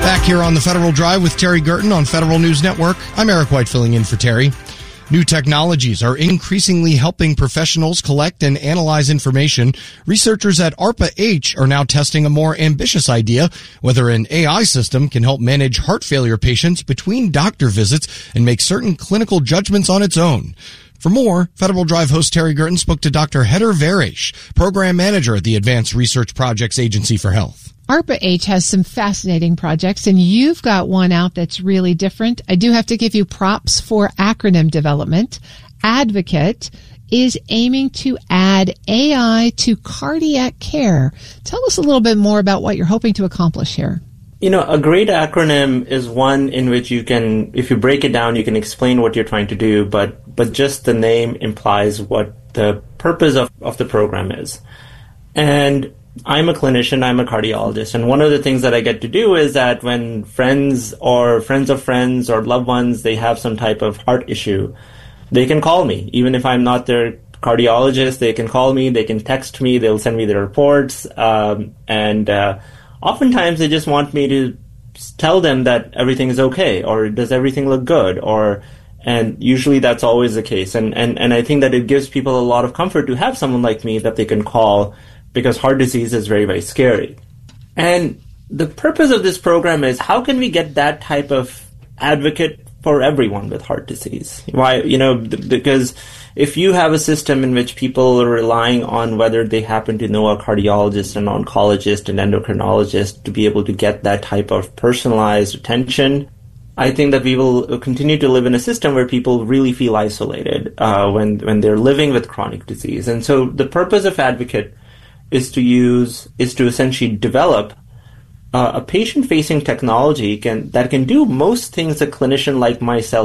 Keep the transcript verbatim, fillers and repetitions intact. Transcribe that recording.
Back here on the Federal Drive with Terry Gerton on Federal News Network. I'm Eric White filling in for Terry. New technologies are increasingly helping professionals collect and analyze information. Researchers at ARPA-H are now testing a more ambitious idea, whether an A I system can help manage heart failure patients between doctor visits and make certain clinical judgments on its own. For more, Federal Drive host Terry Gerton spoke to Doctor Heather Varesh, Program Manager at the Advanced Research Projects Agency for Health. ARPA-H has some fascinating projects, and you've got one out that's really different. I do have to give you props for acronym development. Advocate is aiming to add A I to cardiac care. Tell us a little bit more about what you're hoping to accomplish here. You know, a great acronym is one in which you can, if you break it down, you can explain what you're trying to do, but, but just the name implies what the purpose of, of the program is. And I'm a clinician, I'm a cardiologist, and one of the things that I get to do is that when friends or friends of friends or loved ones, they have some type of heart issue, they can call me. Even if I'm not their cardiologist, they can call me, they can text me, they'll send me their reports, um, and uh, oftentimes they just want me to tell them that everything is okay, or does everything look good, or and usually that's always the case. And, and, and I think that it gives people a lot of comfort to have someone like me that they can call, because heart disease is very, very scary. And the purpose of this program is, how can we get that type of advocate for everyone with heart disease? Why, you know, th- because if you have a system in which people are relying on whether they happen to know a cardiologist, an oncologist, an endocrinologist to be able to get that type of personalized attention, I think that we will continue to live in a system where people really feel isolated uh, when, when they're living with chronic disease. And so the purpose of Advocate is to use, is to essentially develop uh, a patient-facing technology can, that can do most things a clinician like myself